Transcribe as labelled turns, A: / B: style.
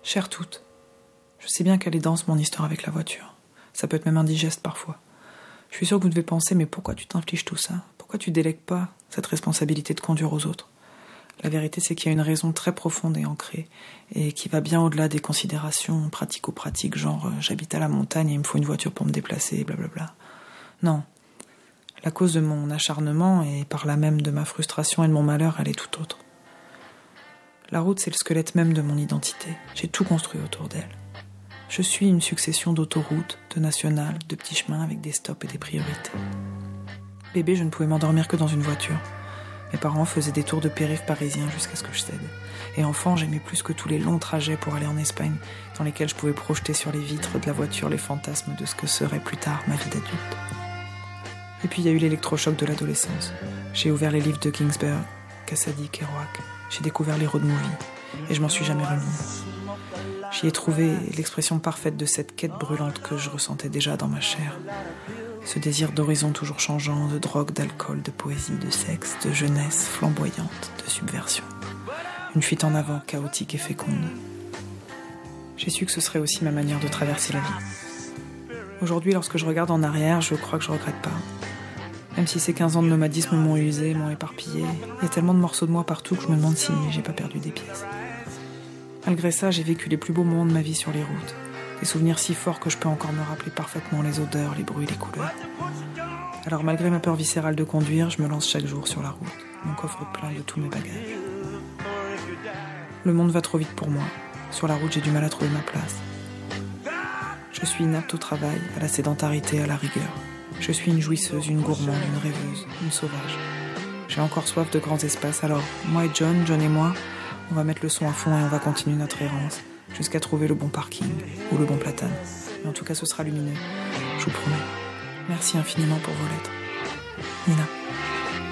A: Chères toutes, je sais bien qu'elle est dense mon histoire avec la voiture. Ça peut être même indigeste parfois. Je suis sûre que vous devez penser, mais pourquoi tu t'infliges tout ça ? Pourquoi tu délègues pas cette responsabilité de conduire aux autres ? La vérité, c'est qu'il y a une raison très profonde et ancrée, et qui va bien au-delà des considérations pratico-pratiques, genre j'habite à la montagne et il me faut une voiture pour me déplacer, blablabla. Non. La cause de mon acharnement, et par là même de ma frustration et de mon malheur, elle est tout autre. La route, c'est le squelette même de mon identité. J'ai tout construit autour d'elle. Je suis une succession d'autoroutes, de nationales, de petits chemins avec des stops et des priorités. Bébé, je ne pouvais m'endormir que dans une voiture. Mes parents faisaient des tours de périph' parisiens jusqu'à ce que je cède. Et enfant, j'aimais plus que tous les longs trajets pour aller en Espagne, dans lesquels je pouvais projeter sur les vitres de la voiture les fantasmes de ce que serait plus tard ma vie d'adulte. Et puis il y a eu l'électrochoc de l'adolescence. J'ai ouvert les livres de Ginsberg, Cassady, Kerouac. J'ai découvert les road movies. Et je m'en suis jamais remise. J'y ai trouvé l'expression parfaite de cette quête brûlante que je ressentais déjà dans ma chair. Ce désir d'horizon toujours changeant, de drogue, d'alcool, de poésie, de sexe, de jeunesse flamboyante, de subversion. Une fuite en avant chaotique et féconde. J'ai su que ce serait aussi ma manière de traverser la vie. Aujourd'hui, lorsque je regarde en arrière, je crois que je regrette pas. Même si ces 15 ans de nomadisme m'ont usé, m'ont éparpillé, il y a tellement de morceaux de moi partout que je me demande si j'ai pas perdu des pièces. Malgré ça, j'ai vécu les plus beaux moments de ma vie sur les routes. Des souvenirs si forts que je peux encore me rappeler parfaitement les odeurs, les bruits, les couleurs. Alors malgré ma peur viscérale de conduire, je me lance chaque jour sur la route, mon coffre plein de tous mes bagages. Le monde va trop vite pour moi. Sur la route, j'ai du mal à trouver ma place. Je suis inapte au travail, à la sédentarité, à la rigueur. Je suis une jouisseuse, une gourmande, une rêveuse, une sauvage. J'ai encore soif de grands espaces, alors moi et John et moi, on va mettre le son à fond et on va continuer notre errance, jusqu'à trouver le bon parking, ou le bon platane. Mais en tout cas, ce sera lumineux, je vous promets. Merci infiniment pour vos lettres. Nina.